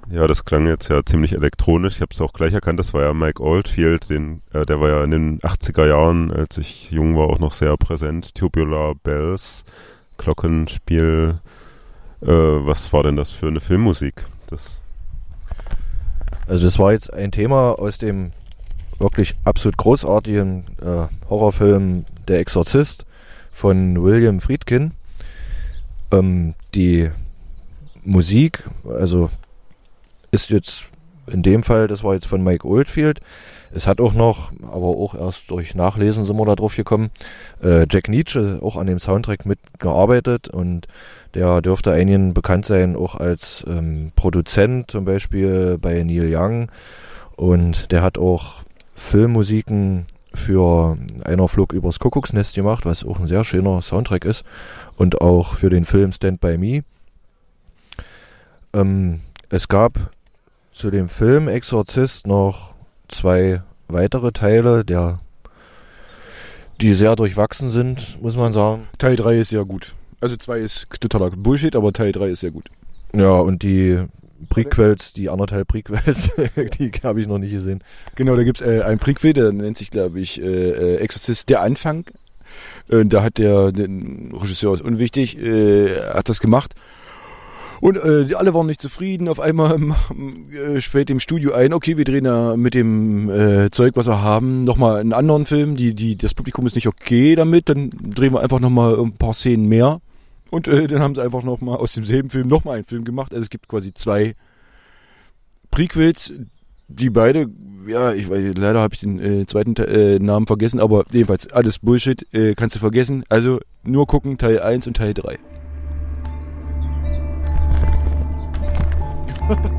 Ja, das klang jetzt ja ziemlich elektronisch. Ich habe es auch gleich erkannt, das war ja Mike Oldfield, der war ja in den 80er Jahren, als ich jung war, auch noch sehr präsent. Tubular Bells, Glockenspiel. Was war denn das für eine Filmmusik? Also das war jetzt ein Thema aus dem wirklich absolut großartigen Horrorfilm Der Exorzist von William Friedkin. Die Musik, also ist jetzt in dem Fall, das war jetzt von Mike Oldfield. Es hat auch noch, aber auch erst durch Nachlesen sind wir da drauf gekommen, Jack Nitzsche auch an dem Soundtrack mitgearbeitet und der dürfte einigen bekannt sein, auch als Produzent zum Beispiel bei Neil Young, und der hat auch Filmmusiken für Einer flog übers Kuckucksnest gemacht, was auch ein sehr schöner Soundtrack ist, und auch für den Film Stand By Me. Es gab zu dem Film Exorzist noch 2 weitere Teile, die sehr durchwachsen sind, muss man sagen. Teil 3 ist sehr gut. Also 2 ist totaler Bullshit, aber Teil 3 ist sehr gut. Ja, und die Prequels, die anderthalb Prequels, die habe ich noch nicht gesehen. Genau, da gibt es ein Prequel, der nennt sich, glaube ich, Exorzist der Anfang. Da hat der Regisseur, ist unwichtig, hat das gemacht. Und alle waren nicht zufrieden. Auf einmal fällt dem Studio ein, okay, wir drehen ja mit dem Zeug, was wir haben, nochmal einen anderen Film. Das Publikum ist nicht okay damit. Dann drehen wir einfach nochmal ein paar Szenen mehr. Und dann haben sie einfach nochmal aus demselben Film nochmal einen Film gemacht. Also es gibt quasi 2 Prequels, die beide, ja, leider habe ich den zweiten Namen vergessen, aber jedenfalls alles Bullshit, kannst du vergessen. Also nur gucken, Teil 1 und Teil 3.